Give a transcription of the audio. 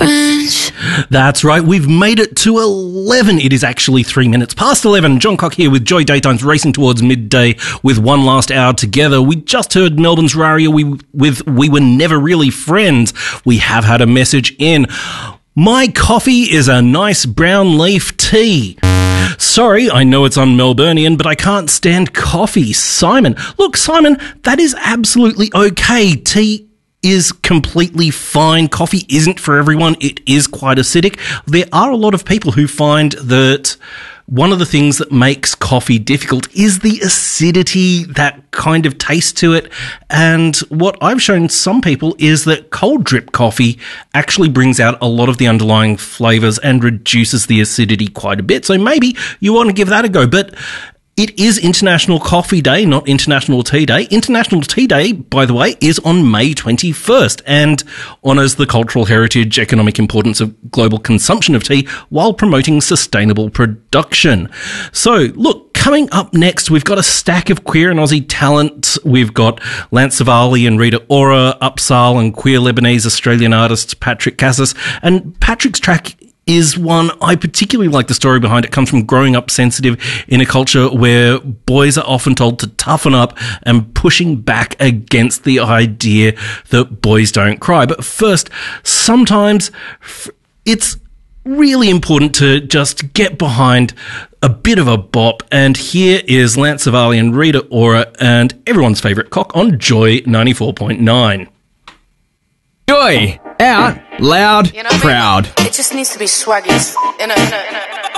bench. That's right, we've made it to 11. It is actually 3 minutes past 11. John Cock here with Joy Daytimes racing towards midday with one last hour together. We just heard Melbourne's Raria with We Were Never Really Friends. We have had a message in. My coffee is a nice brown leaf tea. Sorry, I know it's un-Melburnian, but I can't stand coffee. Simon. Look, Simon, that is absolutely okay. Tea is completely fine. Coffee isn't for everyone. It is quite acidic. There are a lot of people who find that one of the things that makes coffee difficult is the acidity, that kind of taste to it. And what I've shown some people is that cold drip coffee actually brings out a lot of the underlying flavors and reduces the acidity quite a bit. So maybe you want to give that a go. But it is International Coffee Day, not International Tea Day. International Tea Day, by the way, is on May 21st and honours the cultural heritage, economic importance of global consumption of tea while promoting sustainable production. So, look, coming up next, we've got a stack of queer and Aussie talent. We've got Lance Savali and Rita Ora, Upsal and queer Lebanese Australian artist Patrick Cassis. And Patrick's track is one I particularly like. The story behind it comes from growing up sensitive in a culture where boys are often told to toughen up and pushing back against the idea that boys don't cry. But first, sometimes it's really important to just get behind a bit of a bop, and here is Lance Savali and Rita Ora and everyone's favourite Cock on Joy 94.9. Joy, out, loud, proud. It just needs to be swaggy.